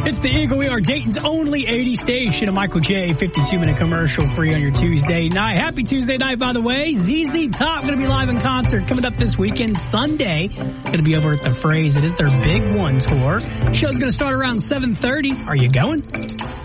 It's the Eagle. We are Dayton's only 80 station. A Michael J. 52-minute commercial free on your Tuesday night. Happy Tuesday night, by the way. ZZ Top going to be live in concert coming up this weekend, Sunday. Going to be over at the Phrase. It is their Big One tour. Show's going to start around 7:30. Are you going?